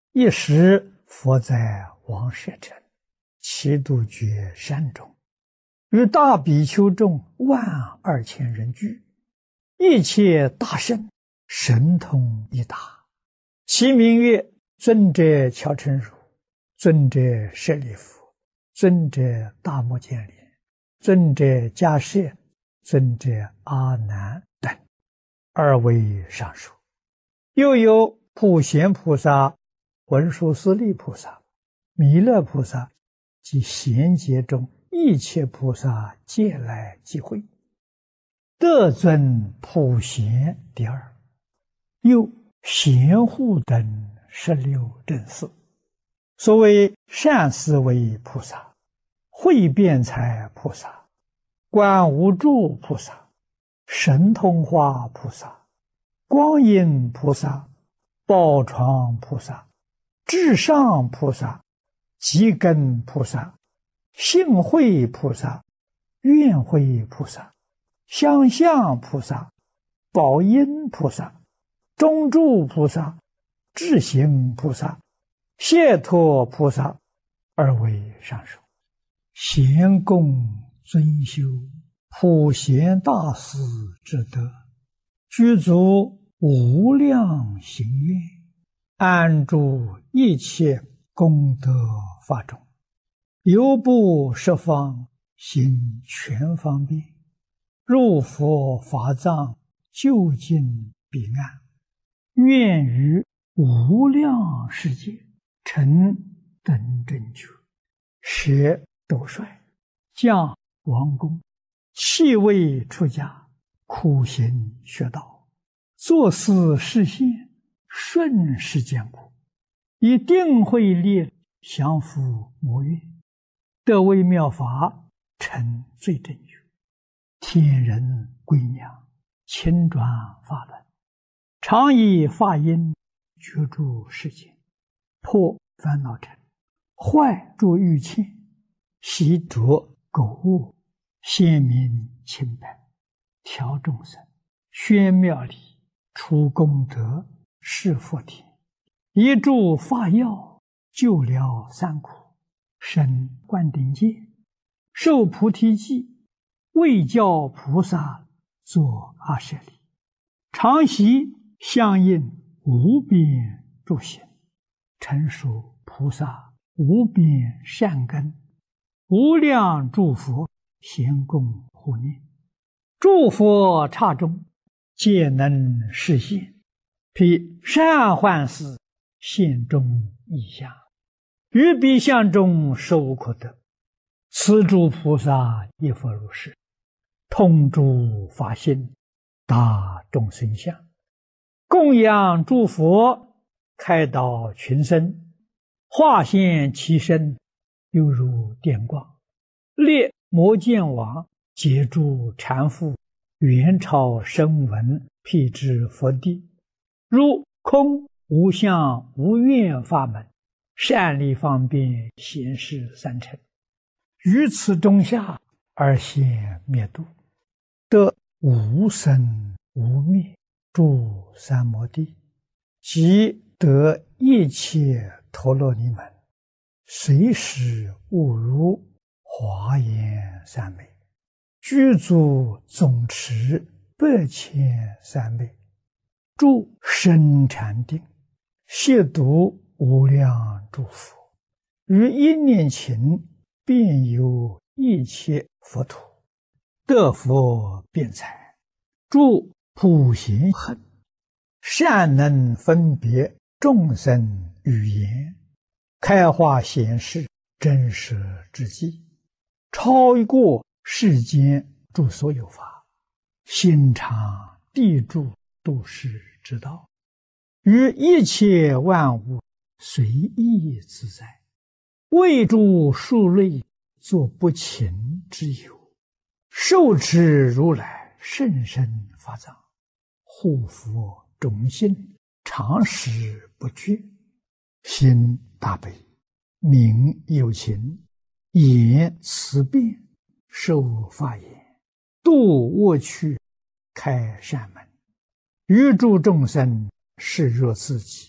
一时佛在王舍城其杜绝山中，与大比丘众12000人聚，一切大圣神通一达，其名曰尊者乔陈如、尊者舍利弗、尊者大目犍连、尊者迦叶、尊者阿难等，2位上首。又有普贤菩萨、文殊师利菩萨、弥勒菩萨及贤劫中一切菩萨皆来集会，得尊普贤第2。又贤护等16正士，所谓善思维菩萨、慧辩才菩萨、观无住菩萨、神通化菩萨、光阴菩萨、宝床菩萨、至上菩萨、积根菩萨、性慧菩萨、愿慧菩萨、相向菩萨、宝音菩萨、中住菩萨、智行菩萨、解脱菩萨，2位上首。贤供尊修普贤大士之德，具足无量行愿，安住一切功德法中，犹不十方行全方便，入佛法藏，究竟彼岸，愿于无量世界成等正觉，舍斗率，降王宫，弃位出家，苦行学道，作思示现，顺世间苦，以定慧力降伏魔怨，得微妙法，成最正觉，天人归娘，亲转法轮，常以法音觉住世间，破烦恼尘，坏诸欲嗔，习着垢恶，显明清白，调众生，宣妙理，除功德，示福田，一助法药，救了三苦，生灌顶戒，受菩提记，为教菩萨作阿舍利，常习相应无边诸行，成熟菩萨无边善根，无量诸佛咸供护念，诸佛刹中皆能示现，披善幻事现中异相，于彼相中实无可得。此诸菩萨亦复如是，通诸法性，达众生相，供养诸佛，开导群生，化现其身，犹如电光，列摩犍王，解诸缠缚，元超声闻，辟支佛地，如空无相无愿法门，善利方便显示三乘，于此中下而现灭度，得无生无灭诸三摩地，即得一切陀罗尼门，随时悟如华严三昧，具足总持8,000三昧，住深禅定，亵渎无量诸佛，于一念勤遍游一切佛土，得佛辩才，住普贤行，善能分别众生语言，开化显示真实之际，超过世间诸所有法，心常地住度世之道，于一切万物随意自在，为诸数类作不勤之友，受持如来甚深法藏，护佛种心，常时不绝，心大悲，名有情，言慈辩，受法言，度恶趣，开善门，于诸众生视若自己，